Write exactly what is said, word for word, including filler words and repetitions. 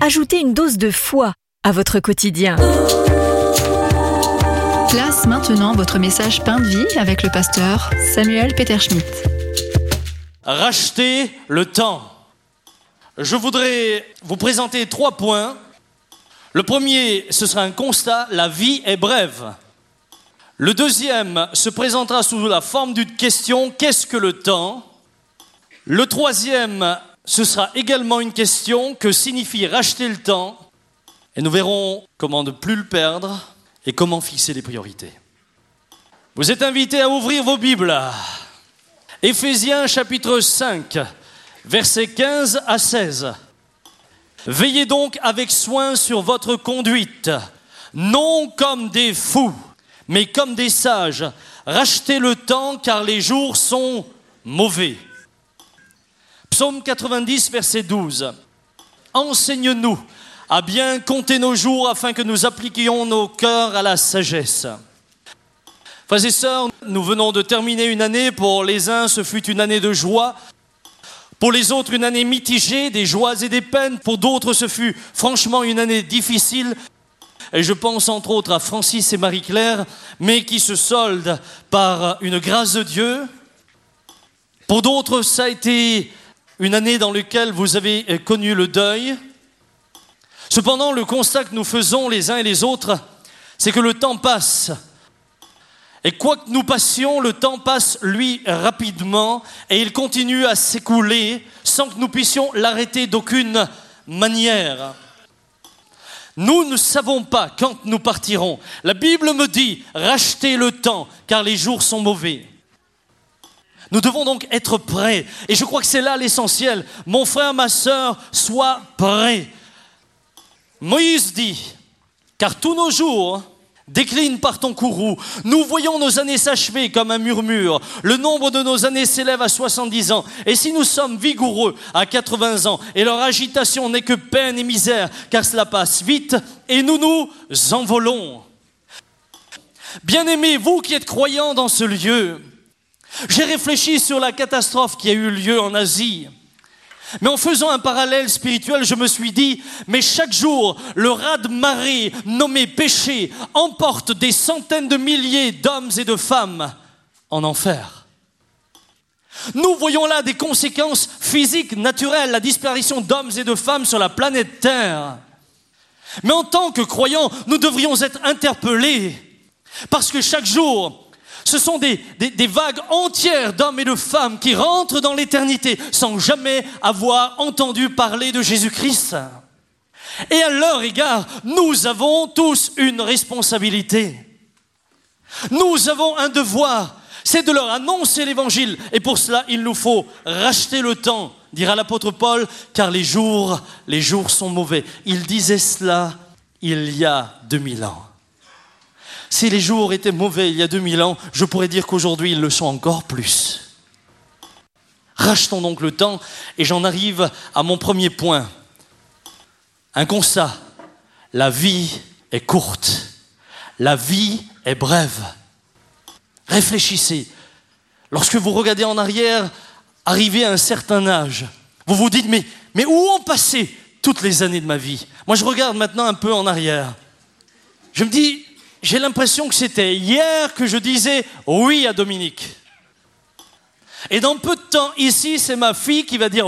Ajoutez une dose de foi à votre quotidien. Place maintenant votre message Pain de vie avec le pasteur Samuel Peter Schmidt. Racheter le temps. Je voudrais vous présenter trois points. Le premier, ce sera un constat, la vie est brève. Le deuxième se présentera sous la forme d'une question, qu'est-ce que le temps ? Le troisième, ce sera également une question, que signifie racheter le temps ? Et nous verrons comment ne plus le perdre et comment fixer les priorités. Vous êtes invités à ouvrir vos Bibles. Éphésiens chapitre cinq, versets quinze à seize. Veillez donc avec soin sur votre conduite, non comme des fous, mais comme des sages. Rachetez le temps, car les jours sont mauvais. Psaume quatre-vingt-dix, verset douze. Enseigne-nous à bien compter nos jours afin que nous appliquions nos cœurs à la sagesse. Frères et sœurs, nous venons de terminer une année. Pour les uns, ce fut une année de joie. Pour les autres, une année mitigée, des joies et des peines. Pour d'autres, ce fut franchement une année difficile. Et je pense entre autres à Francis et Marie-Claire, mais qui se solde par une grâce de Dieu. Pour d'autres, ça a été une année dans laquelle vous avez connu le deuil. Cependant, le constat que nous faisons les uns et les autres, c'est que le temps passe. Et quoi que nous passions, le temps passe, lui, rapidement, et il continue à s'écouler sans que nous puissions l'arrêter d'aucune manière. Nous ne savons pas quand nous partirons. La Bible me dit, rachetez le temps, car les jours sont mauvais. Nous devons donc être prêts. Et je crois que c'est là l'essentiel. Mon frère, ma sœur, sois prêt. Moïse dit, car tous nos jours déclinent par ton courroux. Nous voyons nos années s'achever comme un murmure. Le nombre de nos années s'élève à soixante-dix ans. Et si nous sommes vigoureux à quatre-vingts ans, et leur agitation n'est que peine et misère, car cela passe vite, et nous nous envolons. Bien-aimés, vous qui êtes croyants dans ce lieu, j'ai réfléchi sur la catastrophe qui a eu lieu en Asie. Mais en faisant un parallèle spirituel, je me suis dit, mais chaque jour, le raz-de-marée nommé péché emporte des centaines de milliers d'hommes et de femmes en enfer. Nous voyons là des conséquences physiques, naturelles, la disparition d'hommes et de femmes sur la planète Terre. Mais en tant que croyants, nous devrions être interpellés, parce que chaque jour, ce sont des, des, des vagues entières d'hommes et de femmes qui rentrent dans l'éternité sans jamais avoir entendu parler de Jésus-Christ. Et à leur égard, nous avons tous une responsabilité. Nous avons un devoir, c'est de leur annoncer l'évangile. Et pour cela, il nous faut racheter le temps, dira l'apôtre Paul, car les jours, les jours sont mauvais. Il disait cela il y a deux mille ans. Si les jours étaient mauvais il y a deux mille ans, je pourrais dire qu'aujourd'hui, ils le sont encore plus. Rachetons donc le temps, et j'en arrive à mon premier point. Un constat, la vie est courte, la vie est brève. Réfléchissez, lorsque vous regardez en arrière, arrivé à un certain âge, vous vous dites, mais, mais où ont passé toutes les années de ma vie ? Moi, je regarde maintenant un peu en arrière. Je me dis, j'ai l'impression que c'était hier que je disais oui à Dominique. Et dans peu de temps, ici, c'est ma fille qui va dire